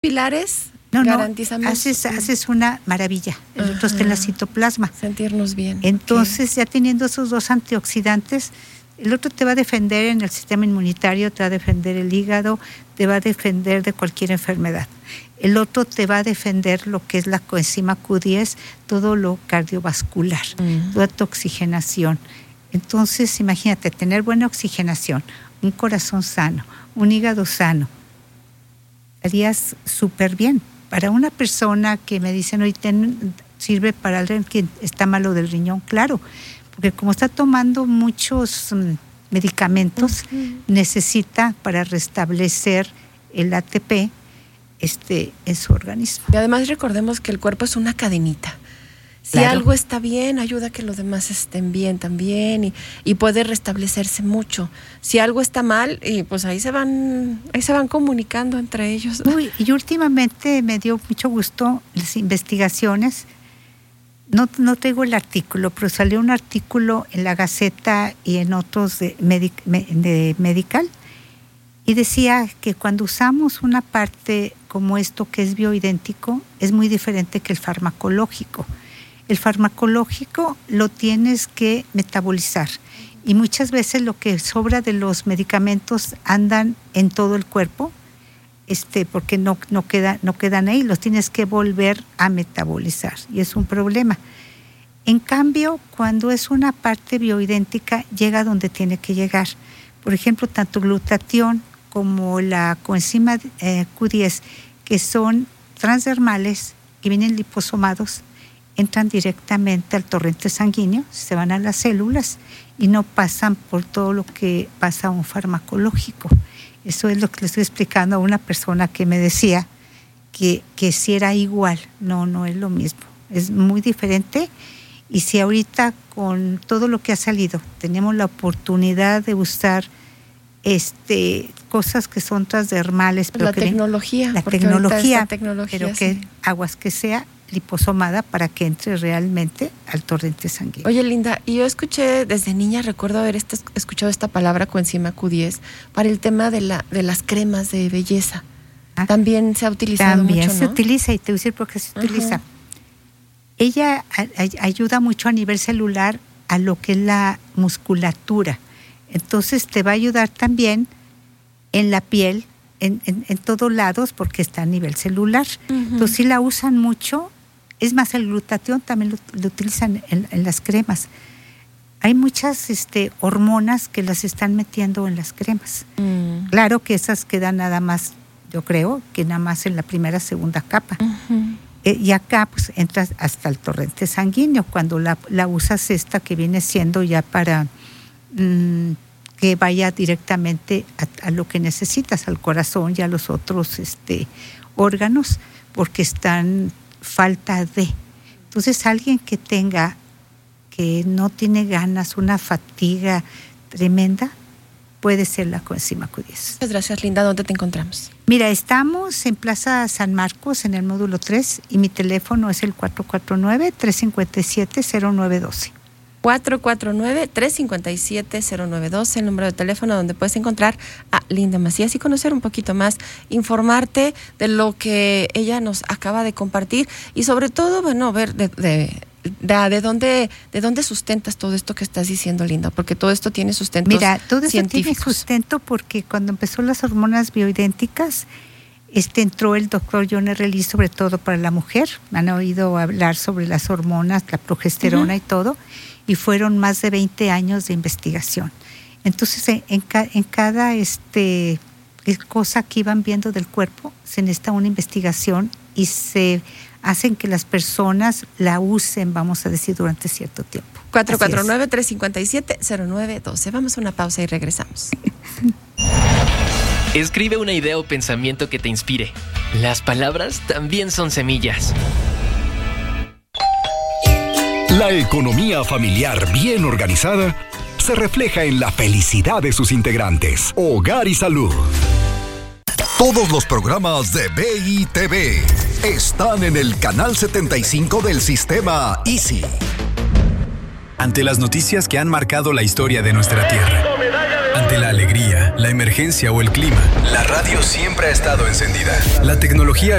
pilares No, garantizamos. haces una maravilla. El otro está en la citoplasma. Sentirnos bien. Entonces, ya teniendo esos dos antioxidantes, el otro te va a defender en el sistema inmunitario, te va a defender el hígado, te va a defender de cualquier enfermedad. El otro te va a defender lo que es la coenzima Q10, todo lo cardiovascular, toda tu oxigenación. Entonces, imagínate, tener buena oxigenación, un corazón sano, un hígado sano, estarías súper bien. Para una persona que me dicen, hoy sirve para alguien que está malo del riñón, claro, porque como está tomando muchos medicamentos, necesita para restablecer el ATP en su organismo. Y además recordemos que el cuerpo es una cadenita. Si algo está bien, ayuda a que los demás estén bien también y puede restablecerse mucho. Si algo está mal, pues ahí se van comunicando entre ellos. Y últimamente me dio mucho gusto las investigaciones. No traigo el artículo, pero salió un artículo en la Gaceta y en otros de Medical, y decía que cuando usamos una parte como esto que es bioidéntico, es muy diferente que el farmacológico. El farmacológico lo tienes que metabolizar y muchas veces lo que sobra de los medicamentos andan en todo el cuerpo, porque no quedan ahí, los tienes que volver a metabolizar y es un problema. En cambio, cuando es una parte bioidéntica, llega donde tiene que llegar. Por ejemplo, tanto glutatión como la coenzima Q10, que son transdermales, que vienen liposomados, entran directamente al torrente sanguíneo, se van a las células y no pasan por todo lo que pasa a un farmacológico. Eso es lo que le estoy explicando a una persona que me decía que si era igual. No es lo mismo, es muy diferente. Y si ahorita con todo lo que ha salido tenemos la oportunidad de usar cosas que son transdermales, pero la tecnología, pero que aguas que sea liposomada para que entre realmente al torrente sanguíneo. Oye, Linda, y yo escuché desde niña, recuerdo haber escuchado esta palabra coenzima Q10 para el tema de las cremas de belleza. También se ha utilizado mucho, ¿no? También se utiliza, y te voy a decir por qué se utiliza. Ella ayuda mucho a nivel celular a lo que es la musculatura. Entonces te va a ayudar también en la piel, en todos lados, porque está a nivel celular. Entonces sí la usan mucho. Es más, el glutatión también lo utilizan en las cremas. Hay muchas hormonas que las están metiendo en las cremas. Claro que esas quedan nada más, yo creo, que nada más en la primera, segunda capa. Y acá pues entras hasta el torrente sanguíneo cuando la usas que viene siendo ya para que vaya directamente a lo que necesitas, al corazón y a los otros órganos, porque están falta de. Entonces alguien que no tiene ganas, una fatiga tremenda, puede ser la coenzima Q10. Muchas gracias, Linda. ¿Dónde te encontramos? Mira, estamos en Plaza San Marcos, en el módulo 3, y mi teléfono es el 449-357-0912. 449-357-0912, el número de teléfono donde puedes encontrar a Linda Macías y conocer un poquito más, informarte de lo que ella nos acaba de compartir y sobre todo, bueno, ver de dónde sustentas todo esto que estás diciendo, Linda, porque todo esto tiene sustentos científicos. Mira, todo esto tiene sustento porque cuando empezó las hormonas bioidénticas, entró el doctor John R. Lee, sobre todo para la mujer. Han oído hablar sobre las hormonas, la progesterona y todo, y fueron más de 20 años de investigación. Entonces, en cada cosa que iban viendo del cuerpo, se necesita una investigación y se hacen que las personas la usen, vamos a decir, durante cierto tiempo. 449-357-0912. Vamos a una pausa y regresamos. Escribe una idea o pensamiento que te inspire. Las palabras también son semillas. La economía familiar bien organizada se refleja en la felicidad de sus integrantes. Hogar y Salud. Todos los programas de BITV están en el canal 75 del sistema Easy. Ante las noticias que han marcado la historia de nuestra tierra, ante la alegría, la emergencia o el clima, la radio siempre ha estado encendida. La tecnología